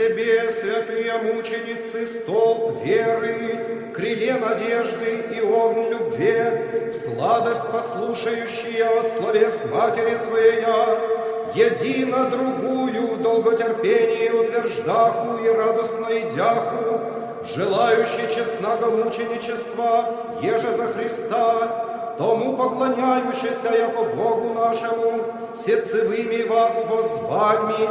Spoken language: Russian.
себе, святые мученицы, столб веры, крыле надежды и огонь любви, в сладость послушающие от словес матери своей, едино другую в долготерпении утверждаху и радостно идяху, желающий честного мученичества, еже за Христа, тому поклоняющийся, яко Богу нашему, сецевыми вас воззвальми